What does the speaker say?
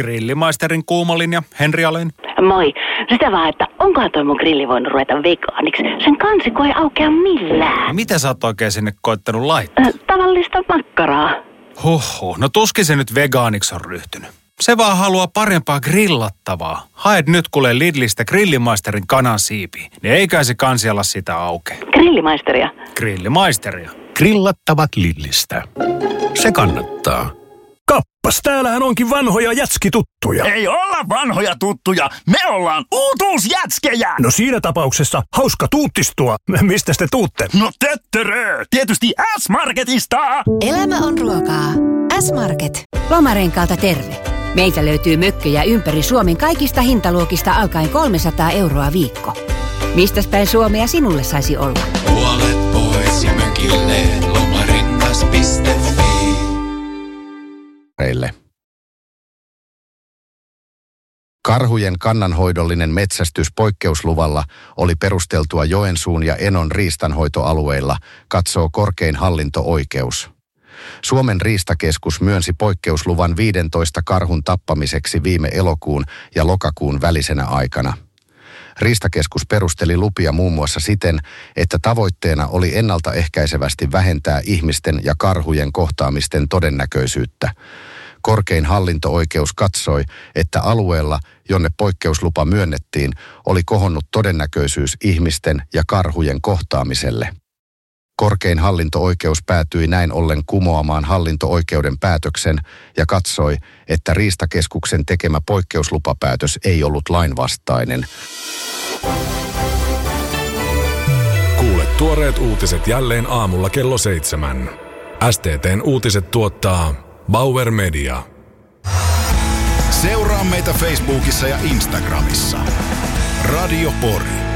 Grillimaisterin kuumolinja, Henri Alin. Moi. Sitä vaan, että onkohan toi mun grilli voinut ruveta vegaaniksi? Sen kansikko ei aukea millään. Mitä sä oot oikein sinne koittanut laittaa? Tavallista makkaraa. Huhhuh, no tuskin se nyt vegaaniksi on ryhtynyt. Se vaan haluaa parempaa grillattavaa. Haet nyt kuule Lidlistä Grillimaisterin kanansiipiä, niin eikä se kansialla sitä auke. Grillimaisteria. Grillimaisteria. Grillattavat Lidlistä. Se kannattaa. Kappas, täällähän onkin vanhoja jätskituttuja. Ei olla vanhoja tuttuja, me ollaan uutuusjätskejä! No siinä tapauksessa hauska tuuttistua. Mistä te tuutte? No töttörö, tietysti S-Marketista! Elämä on ruokaa. S-Market. Lomarenkaalta terve. Meiltä löytyy mökkejä ympäri Suomen kaikista hintaluokista alkaen 300 € viikko. Mistäs päin Suomea sinulle saisi olla? Puolet pois ja mökille lomarengas.fi. Karhujen kannanhoidollinen metsästys poikkeusluvalla oli perusteltua Joensuun ja Enon riistanhoitoalueilla, katsoo korkein hallinto-oikeus. Suomen riistakeskus myönsi poikkeusluvan 15 karhun tappamiseksi viime elokuun ja lokakuun välisenä aikana. Riistakeskus perusteli lupia muun muassa siten, että tavoitteena oli ennaltaehkäisevästi vähentää ihmisten ja karhujen kohtaamisten todennäköisyyttä. Korkein hallinto-oikeus katsoi, että alueella, jonne poikkeuslupa myönnettiin, oli kohonnut todennäköisyys ihmisten ja karhujen kohtaamiselle. Korkein hallinto-oikeus päätyi näin ollen kumoamaan hallinto-oikeuden päätöksen ja katsoi, että Riistakeskuksen tekemä poikkeuslupapäätös ei ollut lainvastainen. Kuule tuoreet uutiset jälleen aamulla kello 7. STT:n uutiset tuottaa Bauer Media. Seuraa meitä Facebookissa ja Instagramissa. Radio Pori.